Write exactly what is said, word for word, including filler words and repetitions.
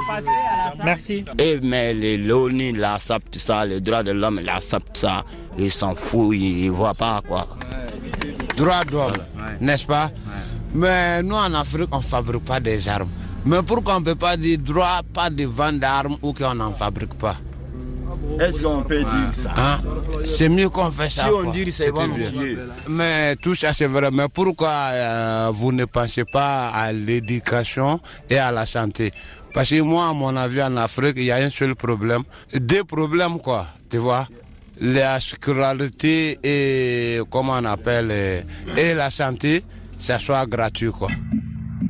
Merci. Et mais les l'ONU l'acceptent ça, les droits de l'homme l'acceptent ça. Ils s'en foutent, ils ne voient pas quoi. Droits d'homme, ouais. N'est-ce pas? Ouais. Mais nous en Afrique, on ne fabrique pas des armes. Mais pourquoi on ne peut pas dire droit, pas de vente d'armes ou qu'on n'en fabrique pas? Est-ce qu'on peut ouais. dire ça? Hein? C'est mieux qu'on fait ça. Si on dit c'est bon, bien. Mais tout ça c'est vrai. Mais pourquoi euh, vous ne pensez pas à l'éducation et à la santé? Parce que moi, à mon avis, en Afrique, il y a un seul problème. Deux problèmes, quoi, tu vois. La sécurité et, comment on appelle, et la santé, ça soit gratuit, quoi.